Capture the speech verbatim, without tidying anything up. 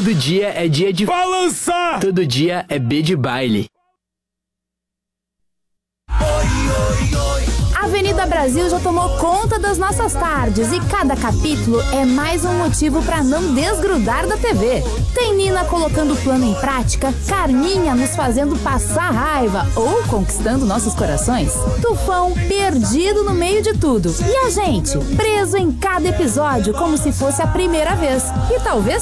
Todo dia é dia de balançar. Todo dia é B de baile. Avenida Brasil já tomou conta das nossas tardes e cada capítulo é mais um motivo para não desgrudar da T V. Tem Nina colocando o plano em prática, Carminha nos fazendo passar raiva ou conquistando nossos corações, Tufão perdido no meio de tudo e a gente preso em cada episódio como se fosse a primeira vez e talvez